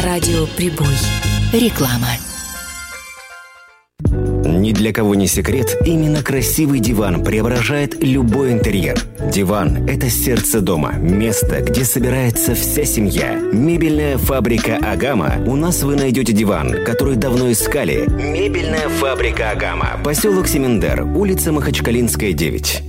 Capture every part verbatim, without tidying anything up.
Радио Прибой. Реклама. Ни для кого не секрет, именно красивый диван преображает любой интерьер. Диван – это сердце дома, место, где собирается вся семья. Мебельная фабрика «Агама». У нас вы найдете диван, который давно искали. Мебельная фабрика «Агама». Поселок Семендер, улица Махачкалинская, девять.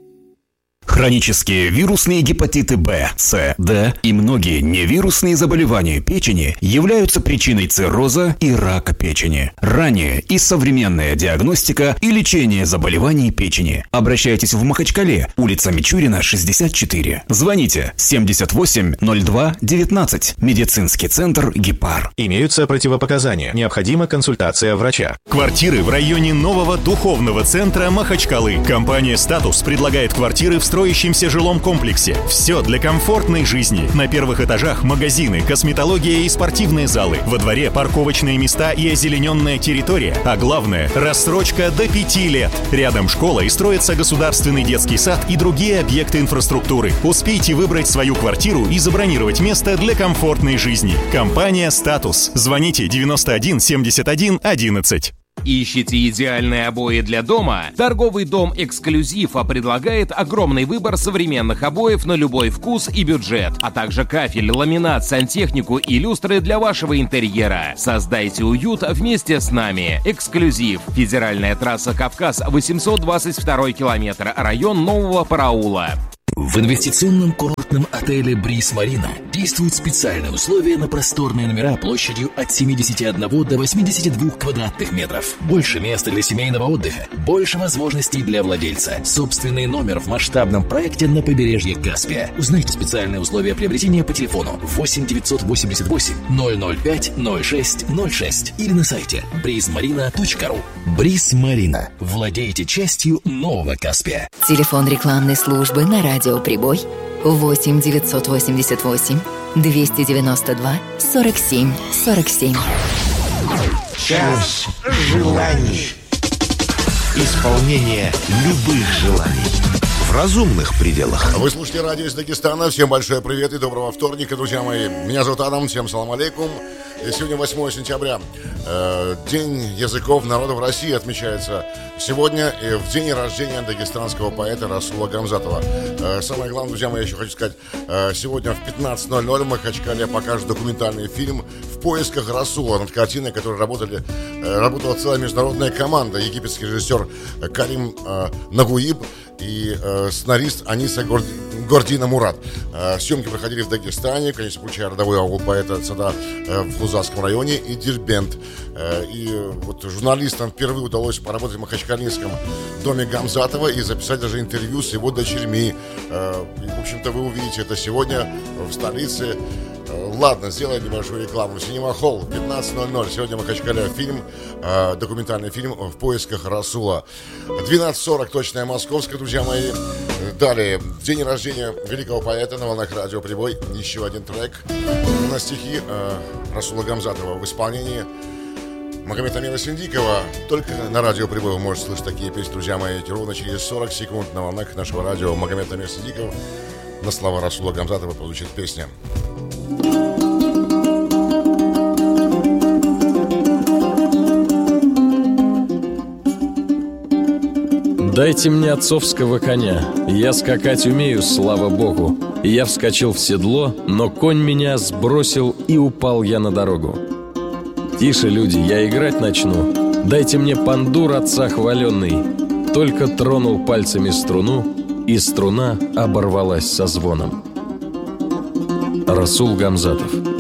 Хронические вирусные гепатиты Б, С, Д и многие невирусные заболевания печени являются причиной цирроза и рака печени. Ранняя и современная диагностика и лечение заболеваний печени. Обращайтесь в Махачкале, улица Мичурина, шестьдесят четыре. Звоните семьдесят восемь ноль два девятнадцать. Медицинский центр «Гепар». Имеются противопоказания. Необходима консультация врача. Квартиры в районе нового духовного центра Махачкалы. Компания «Статус» предлагает квартиры в строящемся жилом комплексе. Все для комфортной жизни. На первых этажах магазины, косметология и спортивные залы. Во дворе парковочные места и озелененная территория. А главное, рассрочка до пяти лет. Рядом школа и строится государственный детский сад и другие объекты инфраструктуры. Успейте выбрать свою квартиру и забронировать место для комфортной жизни. Компания «Статус». Звоните девяносто один семьдесят один одиннадцать. Ищите идеальные обои для дома? Торговый дом «Эксклюзив» предлагает огромный выбор современных обоев на любой вкус и бюджет, а также кафель, ламинат, сантехнику и люстры для вашего интерьера. Создайте уют вместе с нами. «Эксклюзив». Федеральная трасса «Кавказ», восемьсот двадцать второй километр, район Нового Параула. В инвестиционном курортном отеле «Бриз Марина» действуют специальные условия на просторные номера площадью от семидесяти одного до восьмидесяти двух квадратных метров. Больше места для семейного отдыха, больше возможностей для владельца. Собственный номер в масштабном проекте на побережье Каспия. Узнайте специальные условия приобретения по телефону восемь девятьсот восемьдесят восемь ноль ноль пять ноль шесть ноль шесть или на сайте бриз марина точка ру. «Бриз Марина». Владейте частью нового Каспия. Телефон рекламной службы на радио «Прибой» восемь девятьсот восемьдесят восемь двести девяносто два сорок семь сорок семь. Час желаний. Исполнение любых желаний в разумных пределах. Вы слушаете радио из Дагестана. Всем большой привет и доброго вторника, друзья мои. Меня зовут Адам, всем салам алейкум. И сегодня восьмое сентября. День языков народов России отмечается сегодня, и в день рождения дагестанского поэта Расула Гамзатова. Самое главное, друзья мои, я еще хочу сказать, сегодня в пятнадцать ноль ноль в Махачкале покажут документальный фильм «В поисках Расула», над картиной, которой работали, работала целая международная команда. Египетский режиссер Карим Нагуиб и сценарист Аниса Горд... Гордина Мурат. Съемки проходили в Дагестане, конечно, включая родовой аул поэта Цада в Хузарском районе и Дербент. И вот журналистам впервые удалось поработать в Махачкалинском доме Гамзатова и записать даже интервью с его дочерьми. И, в общем-то, вы увидите это сегодня в столице. Ладно, сделаем небольшую рекламу. Синема Холл, пятнадцать ноль ноль. Сегодня в Махачкале фильм, э, документальный фильм «В поисках Расула». двенадцать сорок, точная московская, друзья мои. Далее, день рождения великого поэта, на волнах радио «Прибой». Еще один трек на стихи э, Расула Гамзатова в исполнении Магомета Амира Синдикова. Только на радио «Прибой» вы можете слышать такие песни, друзья мои. Ровно через сорок секунд на волнах нашего радио Магомет Амир Синдиков на слова Расула Гамзатова получит песня. Дайте мне отцовского коня, я скакать умею, слава богу. Я вскочил в седло, но конь меня сбросил, и упал я на дорогу. Тише, люди, я играть начну. Дайте мне пандур отца хваленный. Только тронул пальцами струну, и струна оборвалась со звоном. Расул Гамзатов.